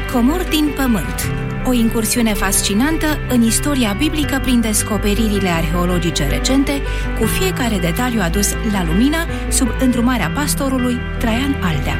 Comori din pământ. O incursiune fascinantă în istoria biblică prin descoperirile arheologice recente, cu fiecare detaliu adus la lumină sub îndrumarea pastorului Traian Aldea.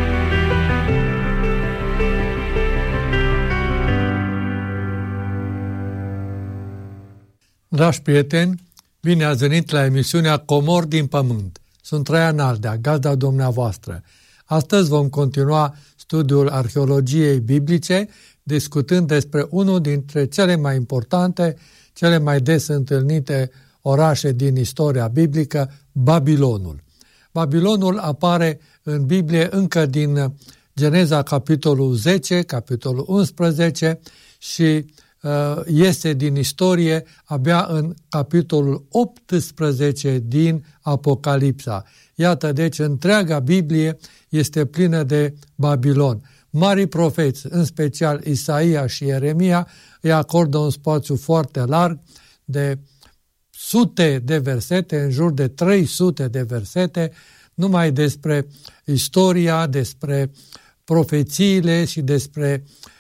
Dragi prieteni, bine ați venit la emisiunea Comori din pământ. Sunt Traian Aldea, gazda dumneavoastră. Astăzi vom continua studiul arheologiei biblice, discutând despre unul dintre cele mai importante, cele mai des întâlnite orașe din istoria biblică, Babilonul. Babilonul apare în Biblie încă din Geneza, capitolul 10, capitolul 11 și iese din istorie abia în capitolul 18 din Apocalipsa. Iată, deci, întreaga Biblie este plină de Babilon. Marii profeți, în special Isaia și Ieremia, îi acordă un spațiu foarte larg de sute de versete, în jur de 300 de versete, numai despre istoria, despre profețiile și despre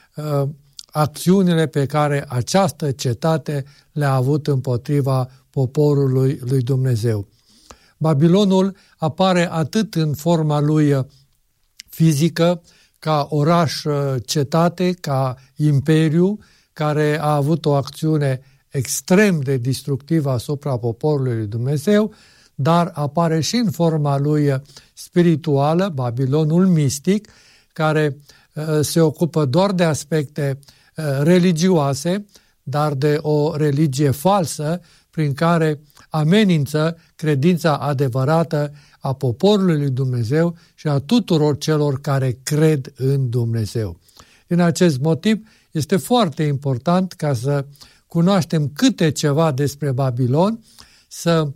acțiunile pe care această cetate le-a avut împotriva poporului lui Dumnezeu. Babilonul apare atât în forma lui fizică, ca oraș cetate, ca imperiu, care a avut o acțiune extrem de destructivă asupra poporului lui Dumnezeu, dar apare și în forma lui spirituală, Babilonul mistic, care se ocupă doar de aspecte religioase, dar de o religie falsă, prin care amenință credința adevărată a poporului lui Dumnezeu și a tuturor celor care cred în Dumnezeu. Din acest motiv, este foarte important ca să cunoaștem câte ceva despre Babilon, să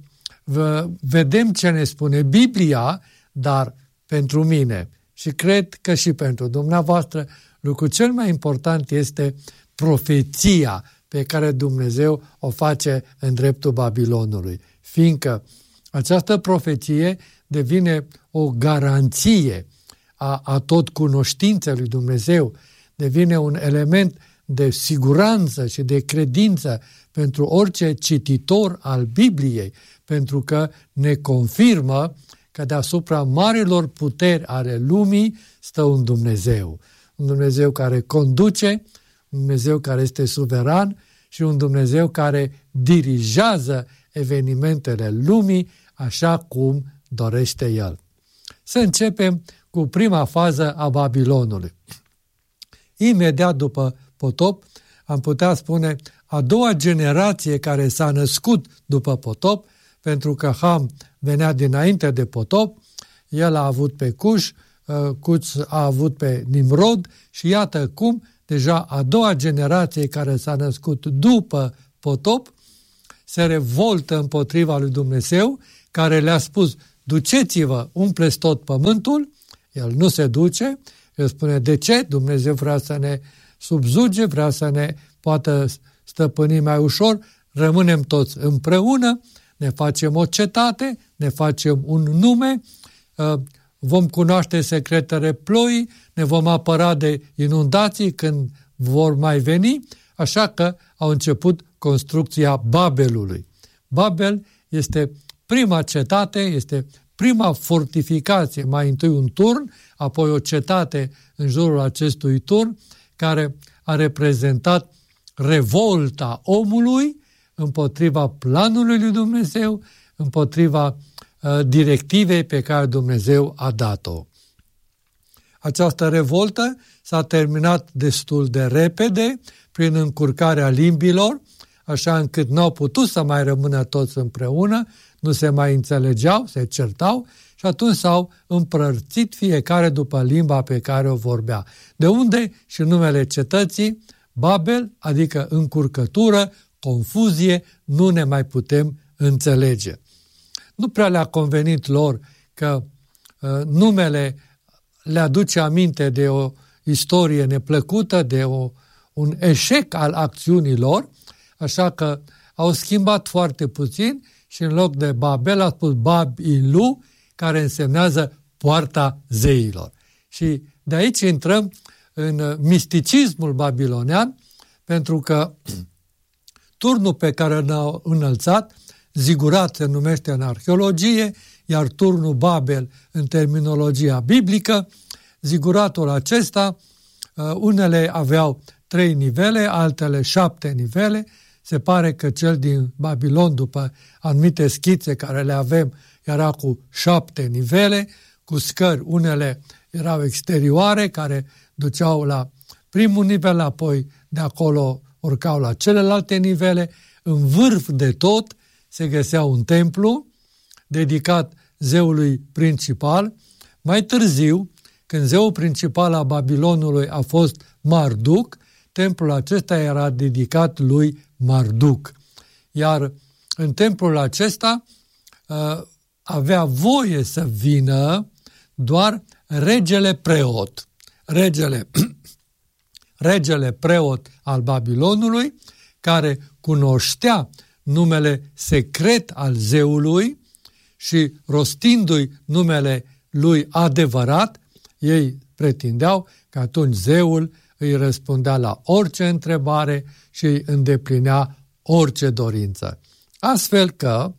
vedem ce ne spune Biblia, dar pentru mine și cred că și pentru dumneavoastră, lucrul cel mai important este profeția pe care Dumnezeu o face în dreptul Babilonului, fiindcă această profeție devine o garanție a tot cunoștinței lui Dumnezeu, devine un element de siguranță și de credință pentru orice cititor al Bibliei, pentru că ne confirmă că deasupra marilor puteri ale lumii stă un Dumnezeu. Un Dumnezeu care conduce, un Dumnezeu care este suveran și un Dumnezeu care dirigează evenimentele lumii așa cum dorește El. Să începem cu prima fază a Babilonului. Imediat după potop, am putea spune a doua generație care s-a născut după potop, pentru că Ham venea dinainte de potop, el a avut pe Cuș, Cuț a avut pe Nimrod și iată cum deja a doua generație care s-a născut după potop se revoltă împotriva lui Dumnezeu, care le-a spus, duceți-vă, umpleți tot pământul. El nu se duce, el spune, de ce? Dumnezeu vrea să ne subzuge, vrea să ne poată stăpâni mai ușor, rămânem toți împreună, ne facem o cetate, ne facem un nume, vom cunoaște secretele ploii, ne vom apăra de inundații când vor mai veni, așa că au început construcția Babelului. Babel este prima cetate, este prima fortificație, mai întâi un turn, apoi o cetate în jurul acestui turn, care a reprezentat revolta omului împotriva planului lui Dumnezeu, împotriva directivei pe care Dumnezeu a dat-o. Această revoltă s-a terminat destul de repede prin încurcarea limbilor, așa încât n-au putut să mai rămână toți împreună, nu se mai înțelegeau, se certau și atunci s-au împărțit fiecare după limba pe care o vorbea. De unde și numele cetății, Babel, adică încurcătură, confuzie, nu ne mai putem înțelege. Nu prea le-a convenit lor că numele le aduce aminte de o istorie neplăcută, de un eșec al acțiunilor, așa că au schimbat foarte puțin și în loc de Babel a spus Babilu, care însemnează poarta zeilor. Și de aici intrăm în misticismul babilonean, pentru că turnul pe care l-au înălțat, zigurat se numește în arheologie, iar turnul Babel în terminologia biblică, ziguratul acesta, unele aveau 3 nivele, altele 7 nivele. Se pare că cel din Babilon, după anumite schițe care le avem, era cu 7 nivele, cu scări. Unele erau exterioare, care duceau la primul nivel, apoi de acolo urcau la celelalte nivele. În vârf de tot se găsea un templu dedicat zeului principal. Mai târziu, când zeul principal al Babilonului a fost Marduk, templul acesta era dedicat lui Marduk. Iar în templul acesta avea voie să vină doar regele preot. Regele preot al Babilonului, care cunoștea numele secret al zeului și rostindu-i numele lui adevărat, ei pretindeau că atunci zeul îi răspundea la orice întrebare și îi îndeplinea orice dorință. Astfel că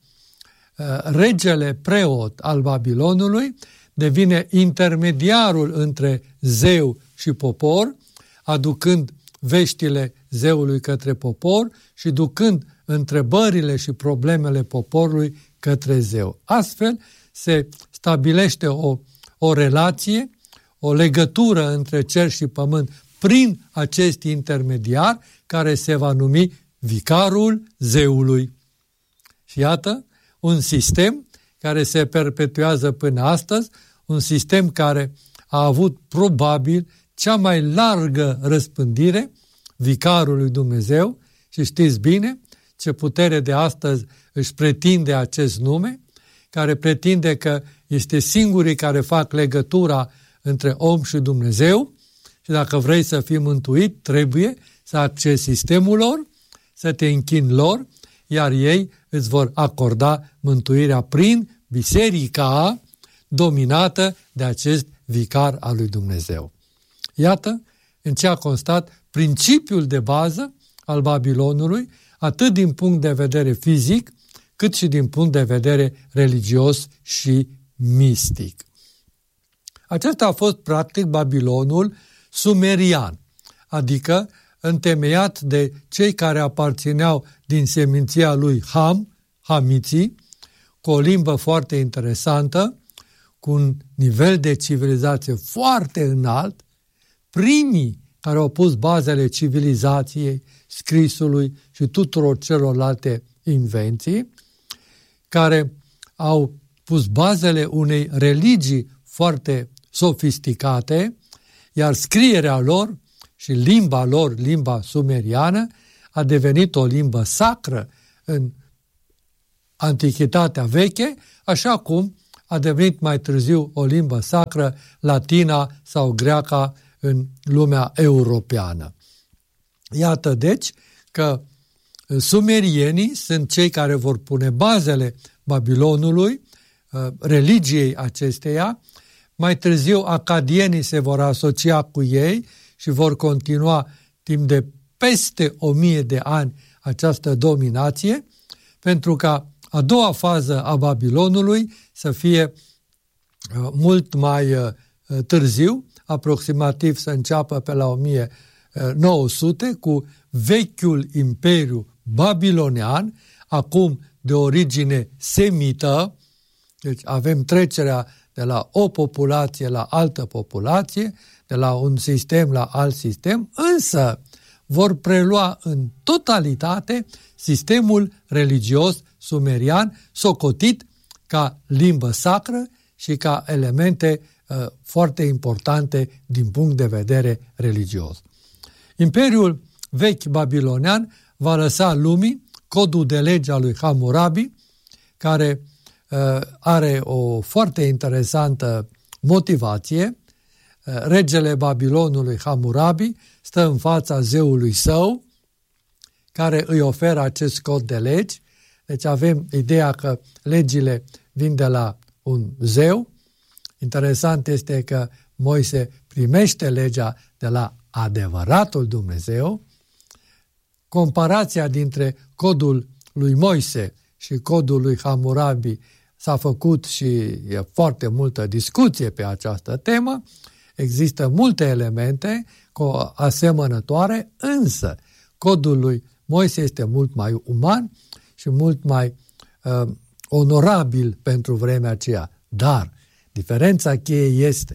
regele preot al Babilonului devine intermediarul între zeu și popor, aducând veștile zeului către popor și ducând întrebările și problemele poporului către zeu. Astfel se stabilește o relație, o legătură între cer și pământ prin acest intermediar care se va numi vicarul zeului. Și iată, un sistem care se perpetuează până astăzi, un sistem care a avut probabil cea mai largă răspândire, vicarul lui Dumnezeu, și știți bine ce putere de astăzi își pretinde acest nume, care pretinde că este singurii care fac legătura între om și Dumnezeu și dacă vrei să fii mântuit, trebuie să accesi sistemul lor, să te închini lor, iar ei îți vor acorda mântuirea prin biserica dominată de acest vicar al lui Dumnezeu. Iată în ce a constat principiul de bază al Babilonului, atât din punct de vedere fizic, cât și din punct de vedere religios și mistic. Acesta a fost practic Babilonul sumerian, adică întemeiat de cei care aparțineau din seminția lui Ham, hamiții, cu o limbă foarte interesantă, cu un nivel de civilizație foarte înalt, primii care au pus bazele civilizației, scrisului și tuturor celorlalte invenții, care au pus bazele unei religii foarte sofisticate, iar scrierea lor și limba lor, limba sumeriană, a devenit o limbă sacră în Antichitatea veche, așa cum a devenit mai târziu o limbă sacră latina sau greaca în lumea europeană. Iată deci că sumerienii sunt cei care vor pune bazele Babilonului, religiei acesteia. Mai târziu acadienii se vor asocia cu ei și vor continua timp de peste 1000 de ani această dominație, pentru ca a doua fază a Babilonului să fie mult mai târziu, aproximativ să înceapă pe la 1900 cu vechiul imperiu babilonean, acum de origine semită, deci avem trecerea de la o populație la altă populație, de la un sistem la alt sistem, însă vor prelua în totalitate sistemul religios sumerian, socotit ca limbă sacră și ca elemente foarte importante din punct de vedere religios. Imperiul vechi babilonean va lăsa lumii codul de lege al lui Hammurabi, care are o foarte interesantă motivație. Regele Babilonului Hammurabi stă în fața zeului său, care îi oferă acest cod de legi. Deci avem ideea că legile vin de la un zeu. Interesant este că Moise primește legea de la adevăratul Dumnezeu, comparația dintre codul lui Moise și codul lui Hammurabi s-a făcut și e foarte multă discuție pe această temă. Există multe elemente asemănătoare, însă codul lui Moise este mult mai uman și mult mai onorabil pentru vremea aceea. Dar diferența cheie este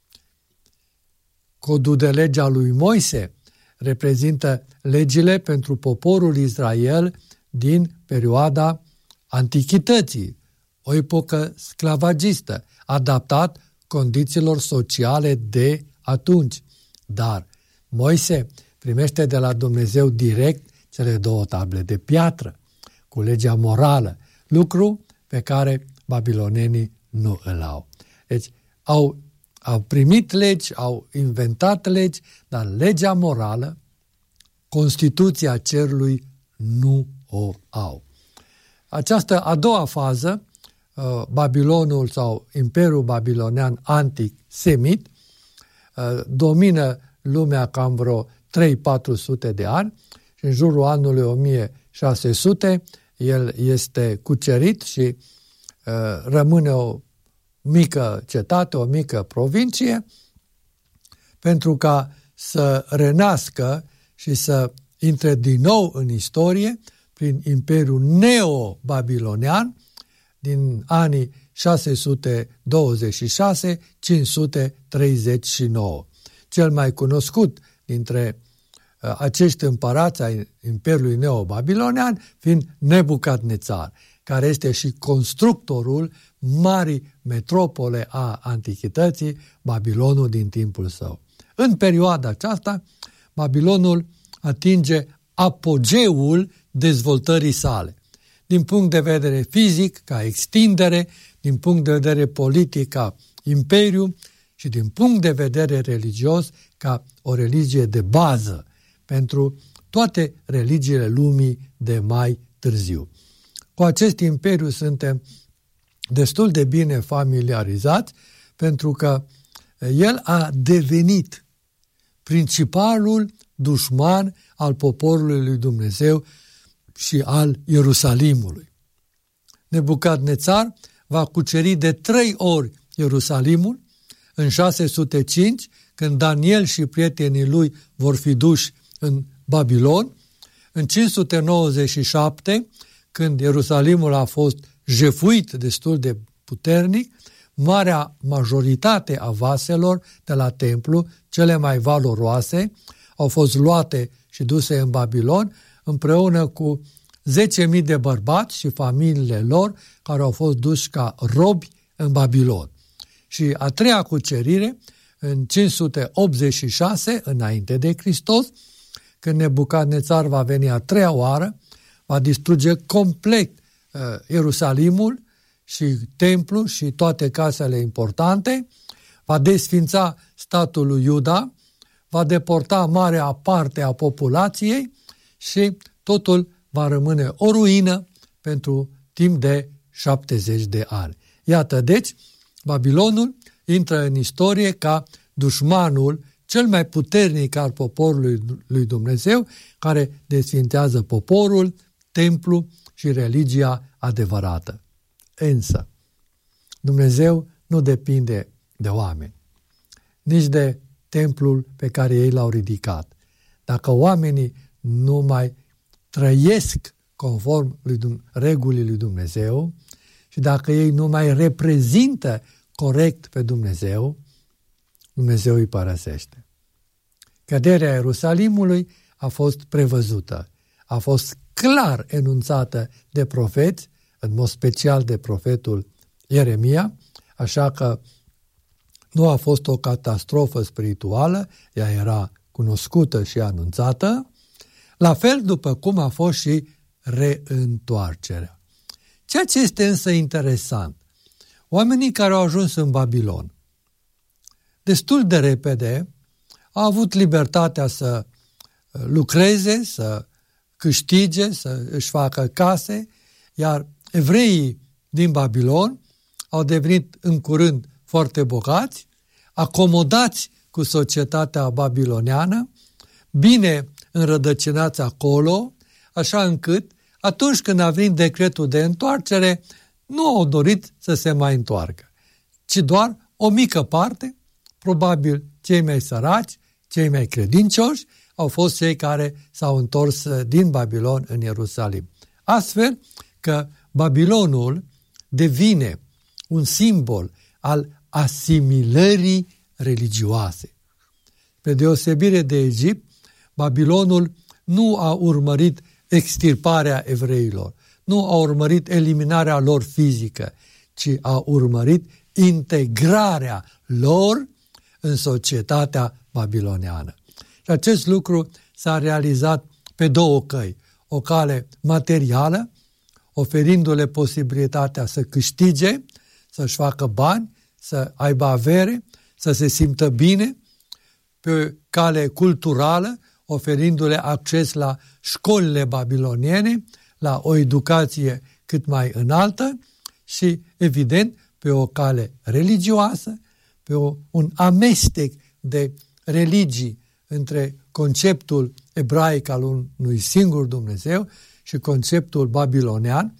codul de lege al lui Moise reprezintă legile pentru poporul Israel din perioada Antichității, o epocă sclavagistă, adaptat condițiilor sociale de atunci. Dar Moise primește de la Dumnezeu direct cele 2 table de piatră, cu legea morală, lucru pe care babilonenii nu îl au. Deci au primit legi, au inventat legi, dar legea morală, Constituția cerului, nu o au. Această a doua fază, Babilonul sau Imperiul Babilonean antic-semit, domină lumea cam vreo 300-400 de ani și în jurul anului 1600 el este cucerit și rămâne o mică cetate, o mică provincie, pentru ca să renască și să intre din nou în istorie prin Imperiul Neo-Babilonean din anii 626-539. Cel mai cunoscut dintre acești împărați ai Imperiului Neo-Babilonean fiind Nebucadnețar, care este și constructorul marii metropole a antichității, Babilonul din timpul său. În perioada aceasta, Babilonul atinge apogeul dezvoltării sale. Din punct de vedere fizic, ca extindere, din punct de vedere politic, ca imperiu și din punct de vedere religios, ca o religie de bază pentru toate religiile lumii de mai târziu. Cu acest imperiu suntem destul de bine familiarizați, pentru că el a devenit principalul dușman al poporului lui Dumnezeu și al Ierusalimului. Nebucadnețar va cuceri de 3 ori Ierusalimul, în 605, când Daniel și prietenii lui vor fi duși în Babilon, în 597, când Ierusalimul a fost jefuit destul de puternic, marea majoritate a vaselor de la templu, cele mai valoroase, au fost luate și duse în Babilon, împreună cu 10.000 de bărbați și familiile lor, care au fost duși ca robi în Babilon. Și a treia cucerire, în 586, înainte de Hristos, când Nebucadnețar va veni a treia oară, va distruge complet Ierusalimul și templul și toate casele importante, va desfința statul lui Iuda, va deporta marea parte a populației și totul va rămâne o ruină pentru timp de 70 de ani. Iată, deci, Babilonul intră în istorie ca dușmanul cel mai puternic al poporului lui Dumnezeu, care desfințează poporul, templu și religia adevărată. Însă, Dumnezeu nu depinde de oameni, nici de templul pe care ei l-au ridicat. Dacă oamenii nu mai trăiesc conform regulii lui Dumnezeu și dacă ei nu mai reprezintă corect pe Dumnezeu, Dumnezeu îi părăsește. Căderea Ierusalimului a fost prevăzută, a fost clar enunțată de profeți, în mod special de profetul Ieremia, așa că nu a fost o catastrofă spirituală, ea era cunoscută și anunțată, la fel după cum a fost și reîntoarcerea. Ceea ce este însă interesant, oamenii care au ajuns în Babilon, destul de repede, au avut libertatea să lucreze, să câștige, să își facă case, iar evreii din Babilon au devenit în curând foarte bogați, acomodați cu societatea babiloniană, bine înrădăcinați acolo, așa încât atunci când a venit decretul de întoarcere, nu au dorit să se mai întoarcă, ci doar o mică parte, probabil cei mai săraci, cei mai credincioși, au fost cei care s-au întors din Babilon în Ierusalim. Astfel că Babilonul devine un simbol al asimilării religioase. Pe deosebire de Egipt, Babilonul nu a urmărit extirparea evreilor, nu a urmărit eliminarea lor fizică, ci a urmărit integrarea lor în societatea babiloniană. Și acest lucru s-a realizat pe două căi. O cale materială, oferindu-le posibilitatea să câștige, să-și facă bani, să aibă avere, să se simtă bine, pe cale culturală, oferindu-le acces la școlile babiloniene, la o educație cât mai înaltă și, evident, pe o cale religioasă, pe un amestec de religii între conceptul ebraic al unui singur Dumnezeu și conceptul babilonian,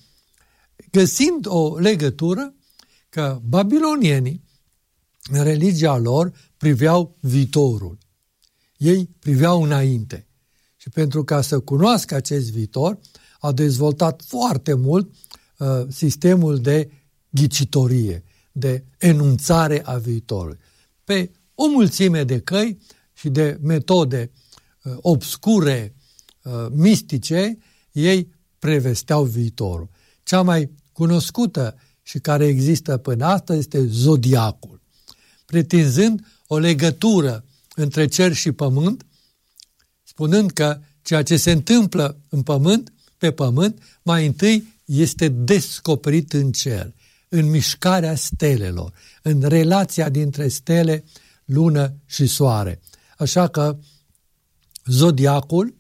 găsind o legătură că babilonienii, în religia lor, priveau viitorul. Ei priveau înainte. Și pentru ca să cunoască acest viitor, au dezvoltat foarte mult sistemul de ghicitorie, de enunțare a viitorului. Pe o mulțime de căi și de metode obscure, mistice, ei prevesteau viitorul. Cea mai cunoscută și care există până astăzi este zodiacul, pretinzând o legătură între cer și pământ, spunând că ceea ce se întâmplă în pământ, pe pământ, mai întâi este descoperit în cer, în mișcarea stelelor, în relația dintre stele, lună și soare. Așa că zodiacul,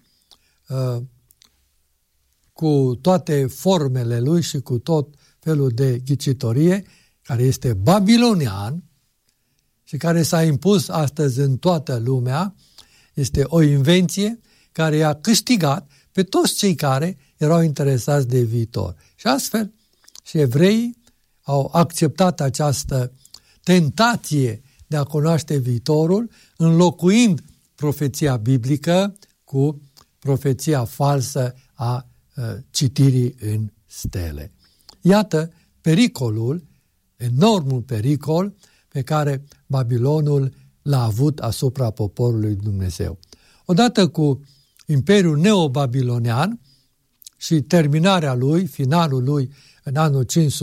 cu toate formele lui și cu tot felul de ghicitorie, care este babilonian și care s-a impus astăzi în toată lumea, este o invenție care i-a câștigat pe toți cei care erau interesați de viitor. Și astfel și evreii au acceptat această tentație de a cunoaște viitorul, înlocuind profeția biblică cu profeția falsă a citirii în stele. Iată pericolul, enormul pericol pe care Babilonul l-a avut asupra poporului Dumnezeu. Odată cu Imperiul Neobabilonian și terminarea lui, finalul lui în anul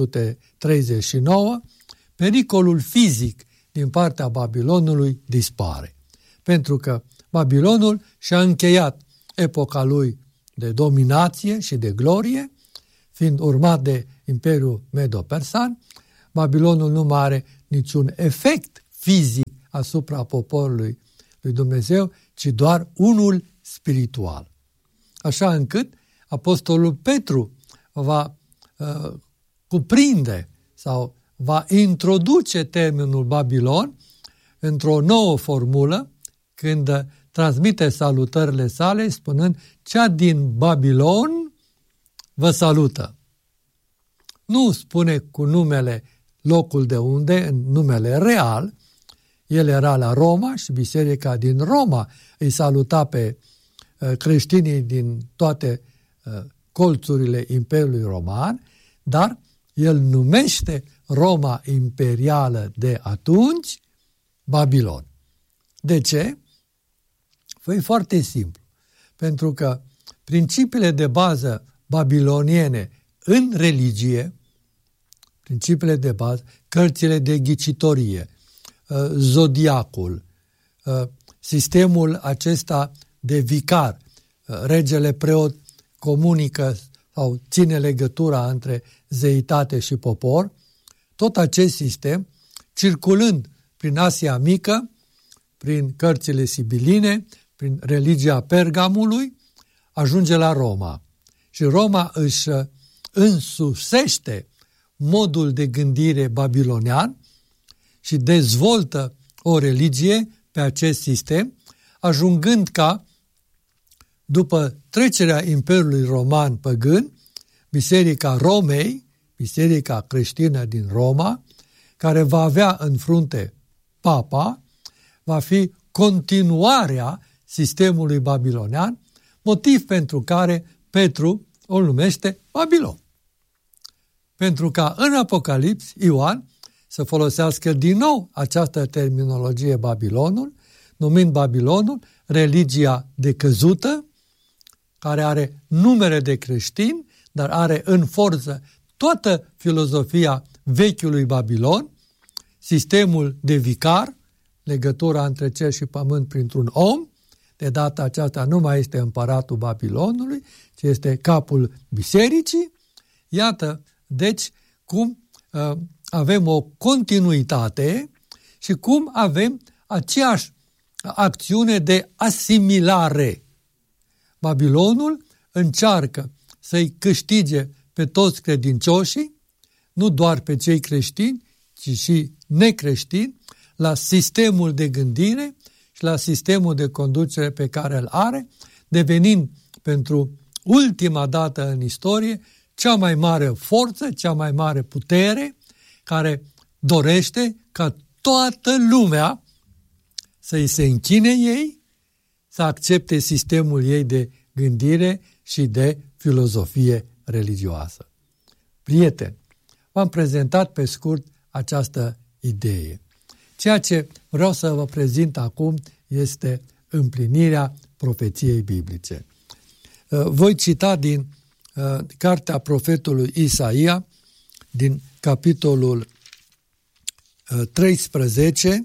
539, pericolul fizic din partea Babilonului dispare. Pentru că Babilonul și-a încheiat epoca lui de dominație și de glorie, fiind urmat de Imperiul Medo-Persan, Babilonul nu mai are niciun efect fizic asupra poporului lui Dumnezeu, ci doar unul spiritual. Așa încât Apostolul Petru va cuprinde sau va introduce termenul Babilon într-o nouă formulă când transmite salutările sale spunând: cea din Babilon vă salută. Nu spune cu numele locul de unde, în numele real. El era la Roma și biserica din Roma îi saluta pe creștinii din toate colțurile Imperiului Roman, dar el numește Roma imperială de atunci Babilon. De ce? Păi foarte simplu. Pentru că principiile de bază babiloniene în religie, principiile de bază, cărțile de ghicitorie, zodiacul, sistemul acesta de vicar, regele preot comunică sau ține legătura între zeitate și popor, tot acest sistem, circulând prin Asia Mică, prin cărțile sibiline, prin religia Pergamului, ajunge la Roma. Și Roma își însusește modul de gândire babilonian și dezvoltă o religie pe acest sistem, ajungând ca, după trecerea Imperiului Roman păgân, Biserica Romei, biserica creștină din Roma, care va avea în frunte Papa, va fi continuarea sistemului babilonian, motiv pentru care Petru o numește Babilon. Pentru ca în Apocalips Ioan să folosească din nou această terminologie Babilonul, numind Babilonul religia decăzută, care are numere de creștini, dar are în forță toată filozofia vechiului Babilon, sistemul de vicar, legătura între cer și pământ printr-un om. De data aceasta nu mai este împăratul Babilonului, ci este capul bisericii. Iată, deci, cum avem o continuitate și cum avem aceeași acțiune de asimilare. Babilonul încearcă să-i câștige pe toți credincioșii, nu doar pe cei creștini, ci și necreștini, la sistemul de gândire și la sistemul de conducere pe care îl are, devenind pentru ultima dată în istorie cea mai mare forță, cea mai mare putere, care dorește ca toată lumea să-i se închine ei, să accepte sistemul ei de gândire și de filozofie religioasă. Prieteni, v-am prezentat pe scurt această idee. Ceea ce vreau să vă prezint acum este împlinirea profeției biblice. Voi cita din cartea profetului Isaia, din capitolul 13,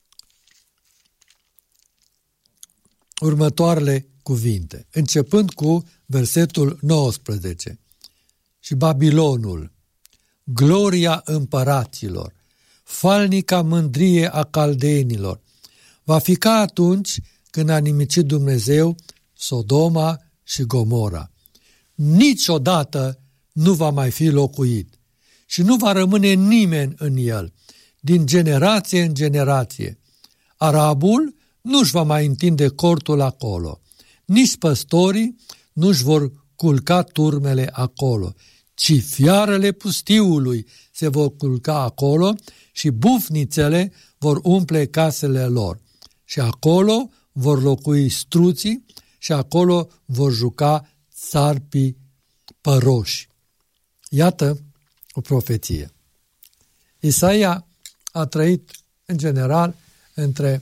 următoarele cuvinte, începând cu versetul 19. Și Babilonul, gloria împăraților, falnica mândrie a caldeenilor, va fi ca atunci când a nimicit Dumnezeu Sodoma și Gomora. Niciodată nu va mai fi locuit și nu va rămâne nimeni în el, din generație în generație. Arabul nu-și va mai întinde cortul acolo, nici păstorii nu-și vor culca turmele acolo, ci fiarele pustiului se vor culca acolo și bufnițele vor umple casele lor. Și acolo vor locui struții și acolo vor juca țarpii păroși. Iată o profeție. Isaia a trăit în general între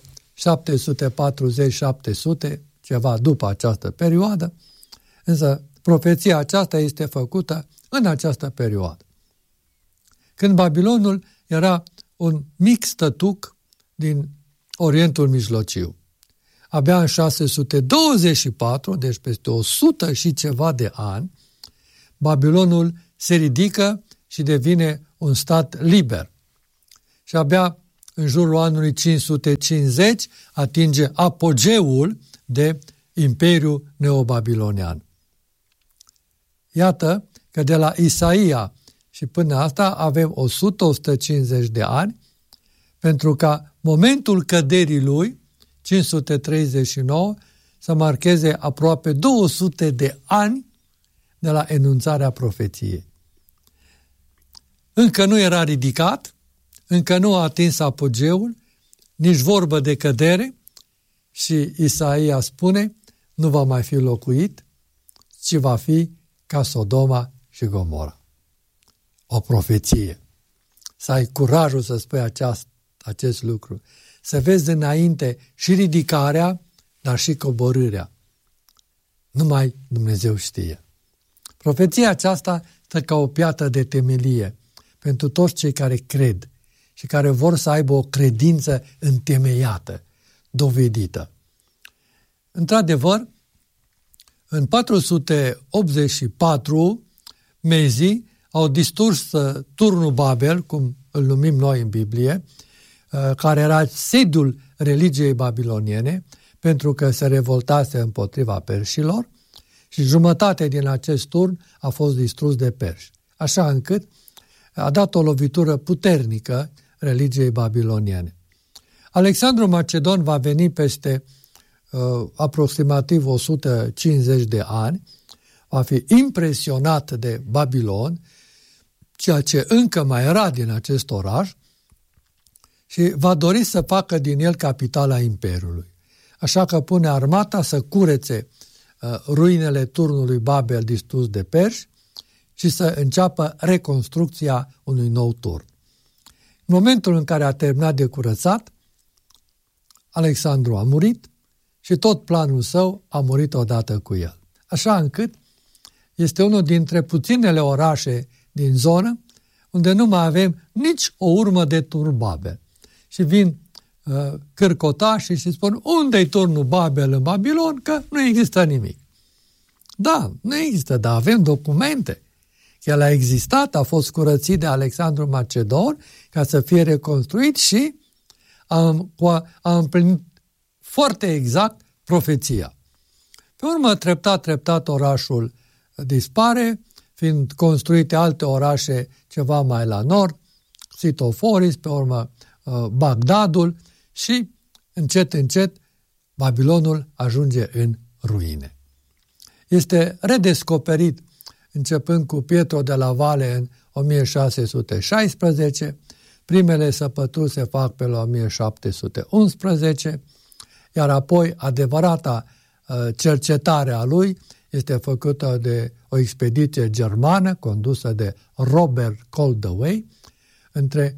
740-700, ceva după această perioadă, însă profeția aceasta este făcută în această perioadă. Când Babilonul era un mic stătuc din Orientul Mijlociu. Abia în 624, deci peste 100 și ceva de ani, Babilonul se ridică și devine un stat liber. Și abia în jurul anului 550 atinge apogeul de Imperiul Neobabilonian. Iată că de la Isaia și până asta avem 100-150 de ani, pentru ca momentul căderii lui, 539, să marcheze aproape 200 de ani de la enunțarea profeției. Încă nu era ridicat, încă nu a atins apogeul, nici vorbă de cădere, și Isaia spune, nu va mai fi locuit, ci va fi ca Sodoma și Gomora. O profeție. Să ai curajul să spui acest lucru. Să vezi înainte și ridicarea, dar și coborârea. Numai Dumnezeu știe. Profeția aceasta stă ca o piatră de temelie pentru toți cei care cred și care vor să aibă o credință întemeiată, dovedită. Într-adevăr, în 484, mezii au distrus turnul Babel, cum îl numim noi în Biblie, care era sediul religiei babiloniene, pentru că se revoltase împotriva perșilor, și jumătate din acest turn a fost distrus de perși. Așa încât a dat o lovitură puternică religiei babiloniene. Alexandru Macedon va veni peste aproximativ 150 de ani, va fi impresionat de Babilon, ceea ce încă mai era din acest oraș, și va dori să facă din el capitala Imperiului. Așa că pune armata să curețe ruinele turnului Babel distrus de perși și să înceapă reconstrucția unui nou turn. În momentul în care a terminat de curățat, Alexandru a murit și tot planul său a murit odată cu el. Așa încât este unul dintre puținele orașe din zonă unde nu mai avem nici o urmă de turn Babel. Și vin cârcotașii și spun: unde-i turnul Babel în Babilon? Că nu există nimic. Da, nu există, dar avem documente. El a existat, a fost curățit de Alexandru Macedon ca să fie reconstruit și a împlinit foarte exact profeția. Pe urmă, treptat, orașul dispare, fiind construite alte orașe ceva mai la nord, Sitoforis, pe urmă Bagdadul și, încet, Babilonul ajunge în ruine. Este redescoperit începând cu Pietro de la Vale în 1616, primele săpături se fac pe la 1711, iar apoi adevărata cercetare a lui este făcută de o expediție germană condusă de Robert Koldewey între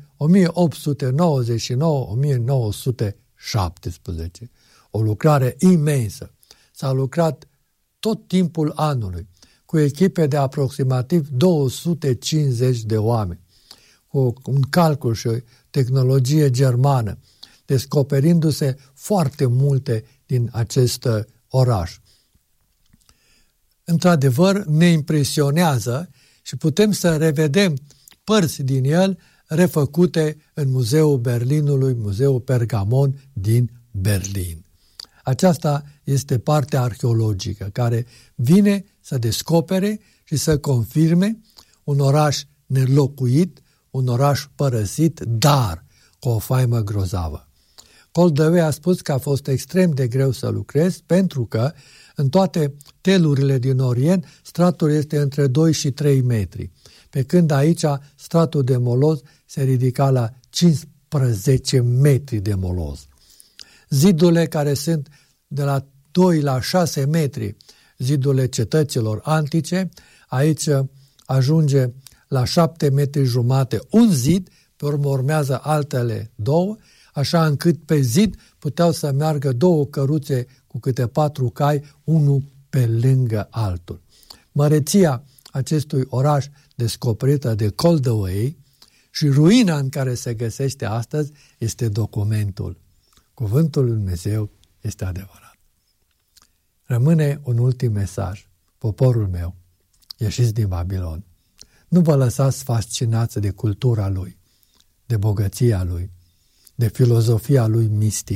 1899-1917. O lucrare imensă. S-a lucrat tot timpul anului, cu echipe de aproximativ 250 de oameni, cu un calcul și o tehnologie germană, descoperindu-se foarte multe din acest oraș. Într-adevăr, ne impresionează și putem să revedem părți din el refăcute în Muzeul Berlinului, Muzeul Pergamon din Berlin. Aceasta este partea arheologică care vine să descopere și să confirme un oraș nelocuit, un oraș părăsit, dar cu o faimă grozavă. Koldewey a spus că a fost extrem de greu să lucrez pentru că în toate telurile din Orient stratul este între 2 și 3 metri, pe când aici stratul de moloz se ridica la 15 metri de moloz. Zidurile care sunt de la 2 la 6 metri, zidurile cetăților antice, aici ajunge la 7 metri jumate un zid, pe urmă urmează altele 2, așa încât pe zid puteau să meargă 2 căruțe cu câte 4 cai, unul pe lângă altul. Măreția acestui oraș descoperită de Koldewey și ruina în care se găsește astăzi este documentul. Cuvântul lui Dumnezeu este adevărat. Rămâne un ultim mesaj. Poporul meu, ieșiți din Babilon. Nu vă lăsați fascinați de cultura lui, de bogăția lui, de filozofia lui mistică.